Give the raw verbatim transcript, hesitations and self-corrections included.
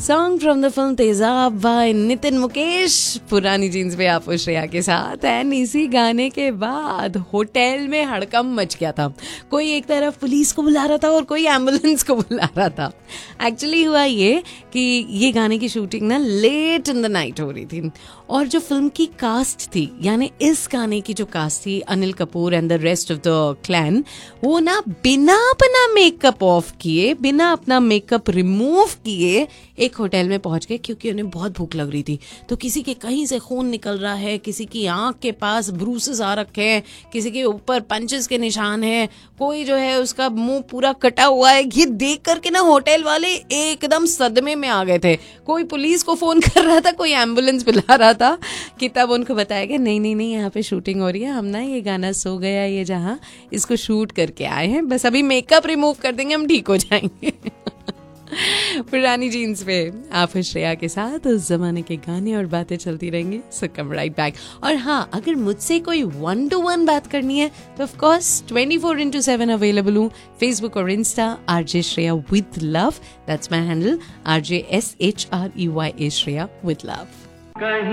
Song from the film तेजाब bye Nitin Mukesh, पुरानी jeans पे आप श्रेया के साथ। एंड इसी गाने के बाद होटल में हड़कंप मच गया था। कोई एक तरफ पुलिस को बुला रहा था और कोई एम्बुलेंस को बुला रहा था। एक्चुअली हुआ ये कि ये गाने की शूटिंग ना लेट इन द नाइट हो रही थी और जो फिल्म की कास्ट थी, यानी इस गाने की जो कास्ट थी, Anil Kapoor and the rest of the clan, वो ना बिना अपना मेकअप ऑफ किए, बिना अपना मेकअप रिमूव किए एक होटल में पहुंच गए क्योंकि उन्हें बहुत भूख लग रही थी। तो किसी के कहीं से खून निकल रहा है, किसी की आंख के पास ब्रूसेस आ रखे हैं, किसी के ऊपर पंचेस के निशान है, कोई जो है उसका मुंह पूरा कटा हुआ है। ये देख करके ना होटल वाले एकदम सदमे में आ गए थे। कोई पुलिस को फोन कर रहा था, कोई एम्बुलेंस बुला रहा था कि तब उनको बताया गया नहीं नहीं नहीं यहाँ पे शूटिंग हो रही है, हम ना ये गाना सो गया ये जहाँ, इसको शूट करके आए हैं, बस अभी मेकअप रिमूव कर देंगे, हम ठीक हो जाएंगे। पुरानी जीन्स पे आप श्रेया के साथ उस जमाने के गाने और बातें चलती रहेंगी। सो कम राइट बैक। और हाँ, अगर मुझसे कोई वन टू वन बात करनी है तो of course twenty four into seven available हूँ फेसबुक और Insta, RJ Shreya with love, that's my handle, RJ S H R E Y A Shreya with love.